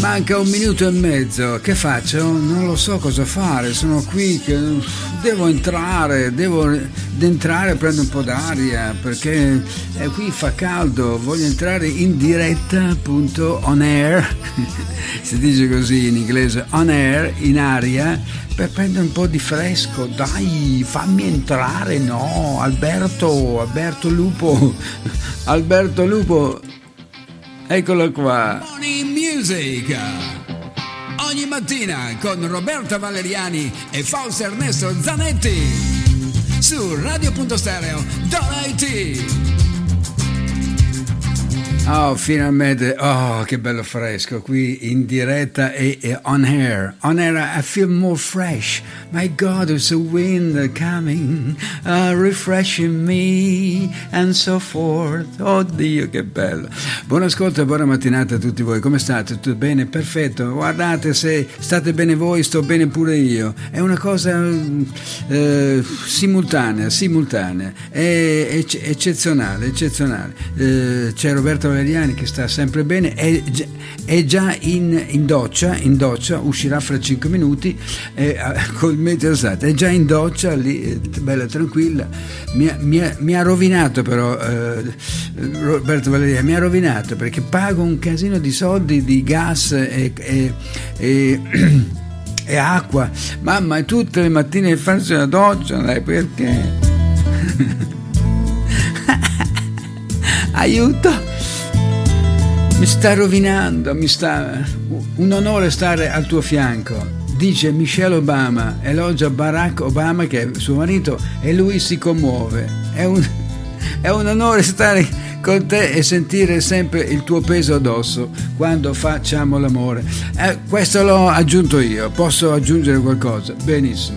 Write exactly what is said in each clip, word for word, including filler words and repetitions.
manca un minuto e mezzo, che faccio? Non lo so cosa fare, sono qui che devo entrare, devo entrare, prendo un po' d'aria perché eh, qui fa caldo, voglio entrare in diretta, appunto, on air, si dice così in inglese, on air, in aria, per prendere un po' di fresco. Dai, fammi entrare, no, Alberto, Alberto Lupo, Alberto Lupo, eccolo qua. Morning Music, ogni mattina con Roberta Valeriani e Fausto Ernesto Zanetti su radio punto stereo punto it. Oh, finalmente, oh, che bello fresco, qui in diretta e, e on air, on air I feel more fresh, my God, there's a wind coming, uh, refreshing me, and so forth, oh Dio, che bello. Buon ascolto e buona mattinata a tutti voi, come state? Tutto bene? Perfetto, guardate, se state bene voi, sto bene pure io, è una cosa eh, simultanea, simultanea, è, è eccezionale, eccezionale, eh, c'è Roberto Valeriani che sta sempre bene, è, è già in, in doccia, in doccia, uscirà fra cinque minuti eh, col meteo esatto, è già in doccia lì, bella tranquilla. Mi ha, mi ha, mi ha rovinato però eh, Roberto Valeriani, mi ha rovinato perché pago un casino di soldi di gas e, e, e e acqua, mamma, e tutte le mattine farsi una doccia, dai, perché? Aiuto, mi sta rovinando, mi sta. Un onore stare al tuo fianco, dice Michelle Obama, elogia Barack Obama che è suo marito e lui si commuove. È un, è un onore stare con te e sentire sempre il tuo peso addosso quando facciamo l'amore. Eh, questo l'ho aggiunto io, posso aggiungere qualcosa? Benissimo.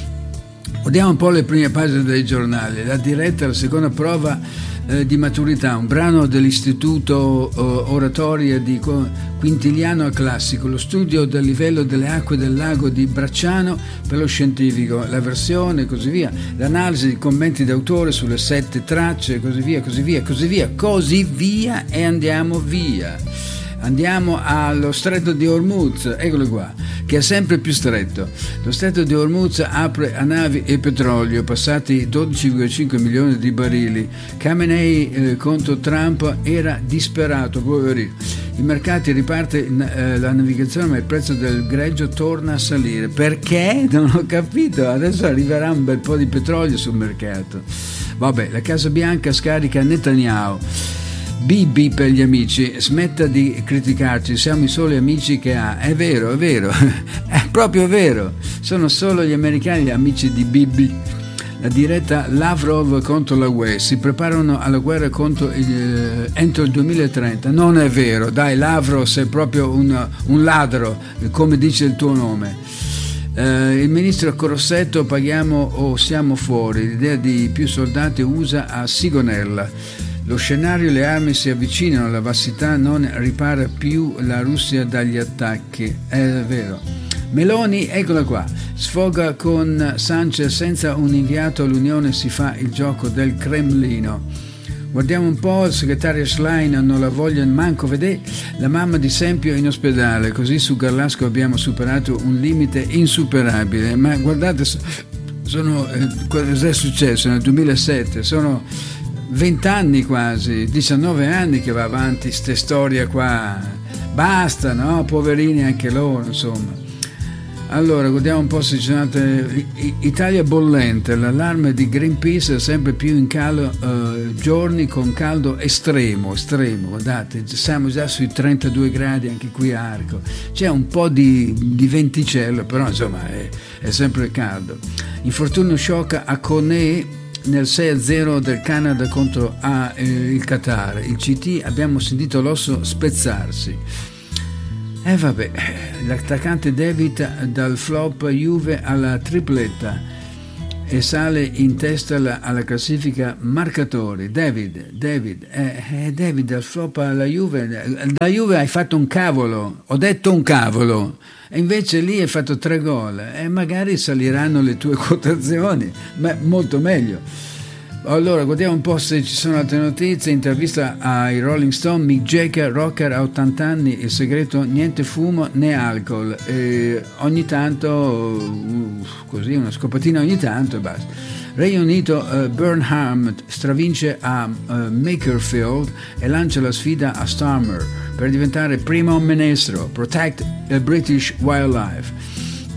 Vediamo un po' le prime pagine dei giornali. La diretta, la seconda prova Eh, di maturità, un brano dell'Istituto eh, Oratoria di Quintiliano al Classico, lo studio del livello delle acque del lago di Bracciano per lo scientifico, la versione e così via, l'analisi di commenti d'autore sulle sette tracce, così via, così via, così via, così via e andiamo via. Andiamo allo stretto di Hormuz, eccolo qua, che è sempre più stretto. Lo stretto di Hormuz apre a navi e petrolio, passati dodici virgola cinque milioni di barili. Khamenei eh, contro Trump era disperato, poverino. I mercati riparte eh, la navigazione, ma il prezzo del greggio torna a salire. Perché? Non ho capito. Adesso arriverà un bel po' di petrolio sul mercato. Vabbè, la Casa Bianca scarica Netanyahu. Bibi per gli amici, smetta di criticarci, siamo i soli amici che ha. È vero, è vero, è proprio vero, sono solo gli americani gli amici di Bibi. La diretta Lavrov contro la U E, si preparano alla guerra contro il, eh, entro il duemilatrenta. Non è vero, dai Lavrov, sei proprio un, un ladro, come dice il tuo nome. Uh, il ministro Corossetto, paghiamo o siamo fuori, l'idea di più soldati U S A a Sigonella. Lo scenario, le armi si avvicinano, la vastità non ripara più la Russia dagli attacchi, è vero. Meloni, eccola qua, sfoga con Sanchez, senza un inviato all'Unione si fa il gioco del Cremlino. Guardiamo un po', il segretario Schlein non la voglia manco vedere, la mamma di Sempio in ospedale, così su Garlasco abbiamo superato un limite insuperabile, ma guardate, sono, eh, cosa è successo nel duemilasette, sono vent'anni quasi, diciannove anni che va avanti ste storie qua, basta, no? Poverini anche loro, insomma. Allora, guardiamo un po' se ci sono Italia bollente, l'allarme di Greenpeace è sempre più in calo, eh, giorni con caldo estremo, estremo, guardate, siamo già sui trentadue gradi anche qui a Arco, c'è un po' di, di venticello, però insomma è, è sempre caldo. Infortunio shock a Coné nel sei a zero del Canada contro ah, eh, il Qatar. Il C T abbiamo sentito l'osso spezzarsi. E eh, vabbè, l'attaccante David dal flop Juve alla tripletta e sale in testa alla, alla classifica marcatori. David, David, eh, eh, David dal flop alla Juve. Da Juve hai fatto un cavolo, ho detto un cavolo. E invece lì hai fatto tre gol e magari saliranno le tue quotazioni, ma molto meglio. Allora, guardiamo un po' se ci sono altre notizie. Intervista ai Rolling Stone, Mick Jagger, rocker a ottanta anni, il segreto niente fumo né alcol, e ogni tanto uh, così una scopatina ogni tanto e basta. Regno Unito, uh, Burnham stravince a uh, Makerfield e lancia la sfida a Starmer per diventare primo ministro. Protect the British Wildlife.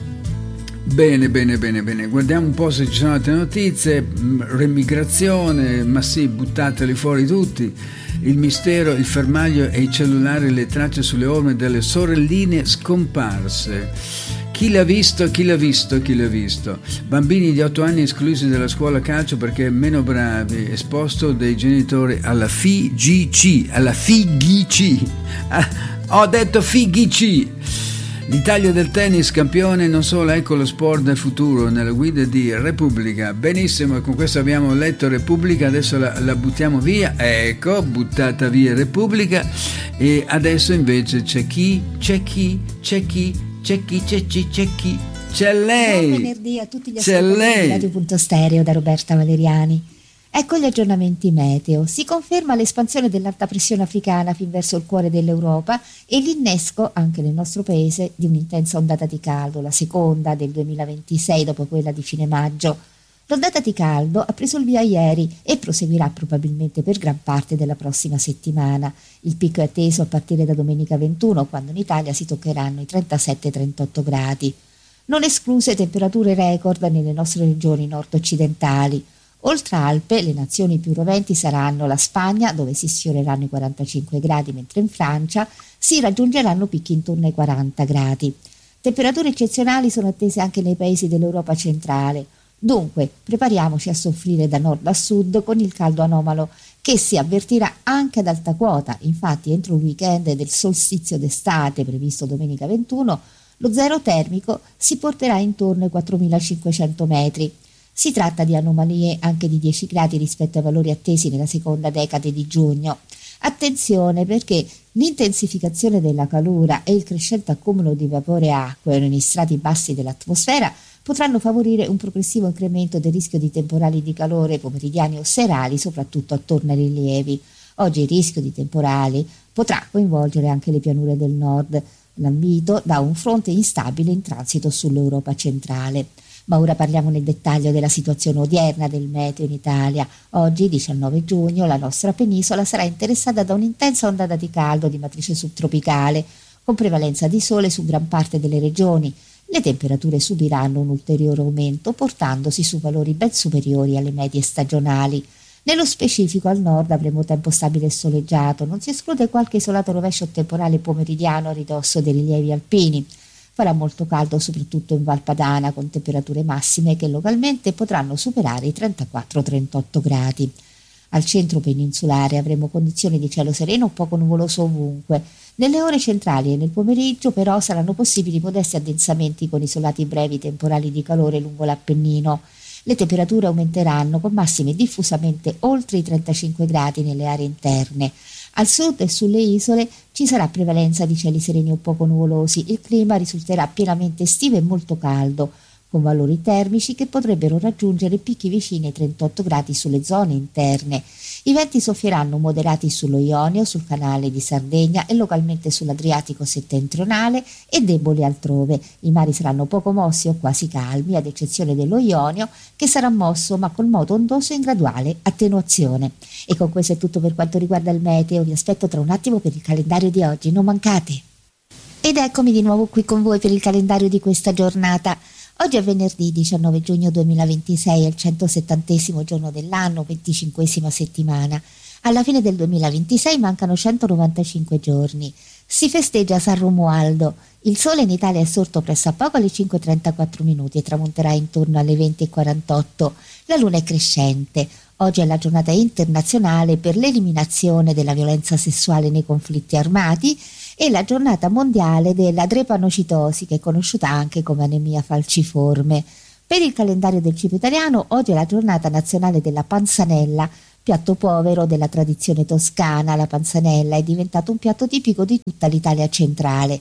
Bene, bene, bene, bene. Guardiamo un po' se ci sono altre notizie. Remigrazione, ma sì, buttateli fuori tutti. Il mistero, il fermaglio e i cellulari, le tracce sulle orme delle sorelline scomparse. Chi l'ha visto, chi l'ha visto, chi l'ha visto. Bambini di otto anni esclusi dalla scuola calcio perché meno bravi, esposto dai genitori alla F G C, alla F G C. Ah, ho detto F G C. L'Italia del tennis campione non solo, ecco lo sport del futuro nella guida di Repubblica. Benissimo, con questo abbiamo letto Repubblica, adesso la, la buttiamo via, ecco, buttata via Repubblica, e adesso invece c'è chi, c'è chi, c'è chi, c'è chi, c'è chi, c'è chi, c'è lei. Buon venerdì a tutti gli ascoltatori di Radio Punto Stereo da Roberta Valeriani. Ecco gli aggiornamenti meteo. Si conferma l'espansione dell'alta pressione africana fin verso il cuore dell'Europa e l'innesco, anche nel nostro paese, di un'intensa ondata di caldo, la seconda del duemilaventisei dopo quella di fine maggio. L'ondata di caldo ha preso il via ieri e proseguirà probabilmente per gran parte della prossima settimana. Il picco è atteso a partire da domenica ventuno, quando in Italia si toccheranno i trentasette trentotto gradi. Non escluse temperature record nelle nostre regioni nord-occidentali. Oltre Alpe, le nazioni più roventi saranno la Spagna, dove si sfioreranno i quarantacinque gradi, mentre in Francia si raggiungeranno picchi intorno ai quaranta gradi. Temperature eccezionali sono attese anche nei paesi dell'Europa centrale. Dunque, prepariamoci a soffrire da nord a sud con il caldo anomalo che si avvertirà anche ad alta quota. Infatti, entro il weekend del solstizio d'estate, previsto domenica ventuno, lo zero termico si porterà intorno ai quattromilacinquecento metri. Si tratta di anomalie anche di dieci gradi rispetto ai valori attesi nella seconda decade di giugno. Attenzione, perché l'intensificazione della calura e il crescente accumulo di vapore acqueo negli strati bassi dell'atmosfera potranno favorire un progressivo incremento del rischio di temporali di calore pomeridiani o serali, soprattutto attorno ai rilievi. Oggi il rischio di temporali potrà coinvolgere anche le pianure del nord, lambito da un fronte instabile in transito sull'Europa centrale. Ma ora parliamo nel dettaglio della situazione odierna del meteo in Italia. Oggi, diciannove giugno, la nostra penisola sarà interessata da un'intensa ondata di caldo di matrice subtropicale, con prevalenza di sole su gran parte delle regioni. Le temperature subiranno un ulteriore aumento, portandosi su valori ben superiori alle medie stagionali. Nello specifico al nord avremo tempo stabile e soleggiato, non si esclude qualche isolato rovescio temporale pomeridiano a ridosso dei rilievi alpini. Farà molto caldo soprattutto in Val Padana, con temperature massime che localmente potranno superare i trentaquattro trentotto gradi. Al centro peninsulare avremo condizioni di cielo sereno o poco nuvoloso ovunque. Nelle ore centrali e nel pomeriggio però saranno possibili modesti addensamenti con isolati brevi temporali di calore lungo l'Appennino. Le temperature aumenteranno con massime diffusamente oltre i trentacinque gradi nelle aree interne. Al sud e sulle isole ci sarà prevalenza di cieli sereni o poco nuvolosi. Il clima risulterà pienamente estivo e molto caldo, con valori termici che potrebbero raggiungere picchi vicini ai trentotto gradi sulle zone interne. I venti soffieranno moderati sullo Ionio, sul canale di Sardegna e localmente sull'Adriatico settentrionale e deboli altrove. I mari saranno poco mossi o quasi calmi, ad eccezione dello Ionio, che sarà mosso ma col moto ondoso in graduale attenuazione. E con questo è tutto per quanto riguarda il meteo. Vi aspetto tra un attimo per il calendario di oggi, non mancate! Ed eccomi di nuovo qui con voi per il calendario di questa giornata. Oggi è venerdì diciannove giugno duemilaventisei, è il centosettantesimo giorno dell'anno, venticinquesima settimana. Alla fine del duemilaventisei mancano centonovantacinque giorni. Si festeggia San Romualdo. Il sole in Italia è sorto pressappoco alle cinque e trentaquattro minuti e tramonterà intorno alle venti e quarantotto. La luna è crescente. Oggi è la giornata internazionale per l'eliminazione della violenza sessuale nei conflitti armati e la giornata mondiale della drepanocitosi, che è conosciuta anche come anemia falciforme. Per il calendario del cibo italiano, oggi è la giornata nazionale della panzanella, piatto povero della tradizione toscana. La panzanella è diventato un piatto tipico di tutta l'Italia centrale.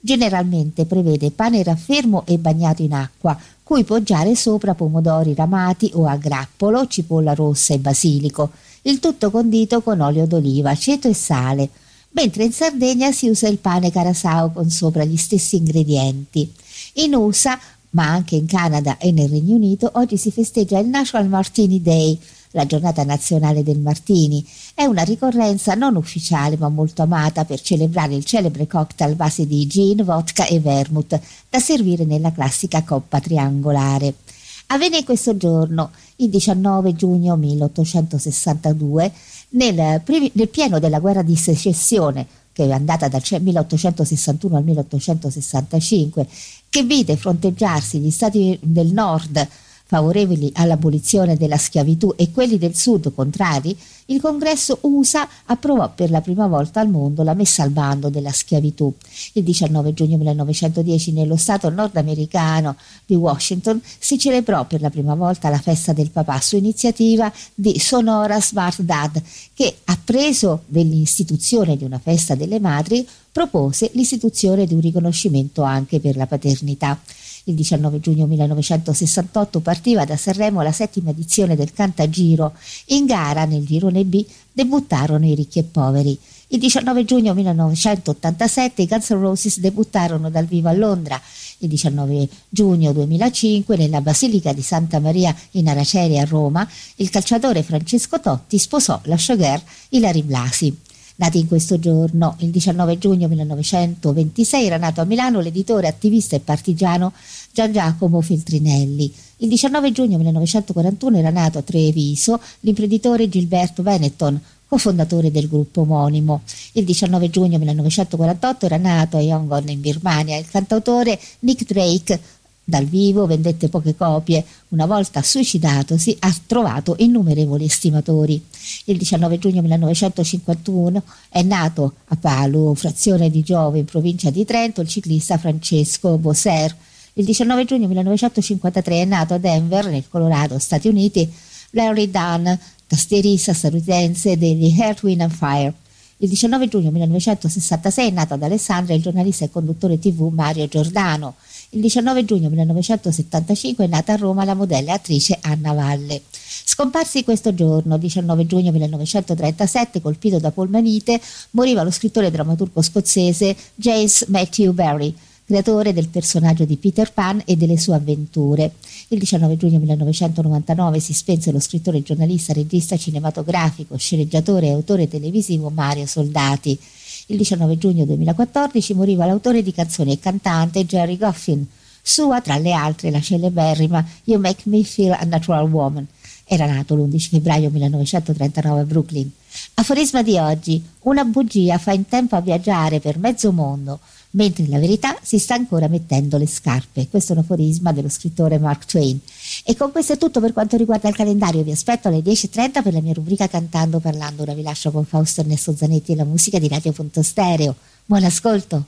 Generalmente prevede pane raffermo e bagnato in acqua, cui poggiare sopra pomodori ramati o a grappolo, cipolla rossa e basilico, il tutto condito con olio d'oliva, aceto e sale, mentre in Sardegna si usa il pane carasau con sopra gli stessi ingredienti. In U S A, ma anche in Canada e nel Regno Unito, oggi si festeggia il National Martini Day, la giornata nazionale del martini. È una ricorrenza non ufficiale ma molto amata per celebrare il celebre cocktail a base di gin, vodka e vermouth, da servire nella classica coppa triangolare. Avvenne questo giorno, il diciannove giugno milleottocentosessantadue, nel, primi, nel pieno della guerra di secessione, che è andata dal milleottocentosessantuno al milleottocentosessantacinque, che vide fronteggiarsi gli stati del nord favorevoli all'abolizione della schiavitù e quelli del sud contrari, il Congresso U S A approvò per la prima volta al mondo la messa al bando della schiavitù. Il diciannove giugno millenovecentodieci nello stato nordamericano di Washington si celebrò per la prima volta la festa del papà su iniziativa di Sonora Smart Dad, che, appreso dell'istituzione di una festa delle madri, propose l'istituzione di un riconoscimento anche per la paternità. Il diciannove giugno millenovecentosessantotto partiva da Sanremo la settima edizione del Cantagiro. In gara, nel girone B, debuttarono i Ricchi e Poveri. Il diciannove giugno millenovecentottantasette i Guns N' Roses debuttarono dal vivo a Londra. Il diciannove giugno duemilacinque, nella Basilica di Santa Maria in Araceria a Roma, il calciatore Francesco Totti sposò la showgirl Ilary Blasi. Nati in questo giorno, il diciannove giugno millenovecentoventisei era nato a Milano l'editore, attivista e partigiano Gian Giacomo Feltrinelli. Il diciannove giugno millenovecentoquarantuno era nato a Treviso l'imprenditore Gilberto Benetton, cofondatore del gruppo omonimo. Il diciannove giugno millenovecentoquarantotto era nato a Yangon in Birmania il cantautore Nick Drake. Dal vivo vendette poche copie, una volta suicidatosi ha trovato innumerevoli estimatori. Il diciannove giugno millenovecentocinquantuno è nato a Palu, frazione di Giove in provincia di Trento, il ciclista Francesco Boser. Il diciannove giugno millenovecentocinquantatré è nato a Denver, nel Colorado, Stati Uniti, Larry Dunn, tastierista statunitense degli Earth, Wind and Fire. Il diciannove giugno millenovecentosessantasei è nato ad Alessandria il giornalista e conduttore tivù Mario Giordano. Il diciannove giugno millenovecentosettantacinque è nata a Roma la modella e attrice Anna Valle. Scomparsi questo giorno, diciannove giugno millenovecentotrentasette, colpito da polmonite, moriva lo scrittore e drammaturgo scozzese James Matthew Barrie, creatore del personaggio di Peter Pan e delle sue avventure. Il diciannove giugno millenovecentonovantanove si spense lo scrittore, giornalista, regista cinematografico, sceneggiatore e autore televisivo Mario Soldati. Il diciannove giugno duemilaquattordici moriva l'autore di canzoni e cantante Gerry Goffin, sua tra le altre la celeberrima You Make Me Feel a Natural Woman. Era nato l'undici febbraio millenovecentotrentanove a Brooklyn. Aforisma di oggi: una bugia fa in tempo a viaggiare per mezzo mondo, mentre la verità si sta ancora mettendo le scarpe. Questo è un aforisma dello scrittore Mark Twain. E con questo è tutto per quanto riguarda il calendario. Vi aspetto alle dieci e trenta per la mia rubrica Cantando Parlando. Ora vi lascio con Fausto Ernesto Zanetti e la musica di Radio Punto Stereo. Buon ascolto.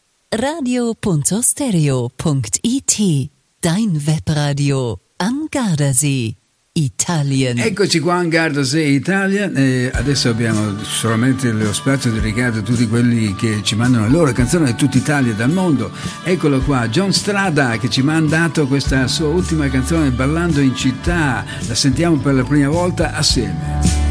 radio punto stereo punto it, dein Webradio am Gardasee, Italien. Eccoci qua in Gardasee, Italia. E adesso abbiamo solamente lo spazio dedicato a tutti quelli che ci mandano le loro canzoni di tutta Italia e dal mondo. Eccolo qua, John Strada, che ci ha mandato questa sua ultima canzone, Ballando in città. La sentiamo per la prima volta assieme.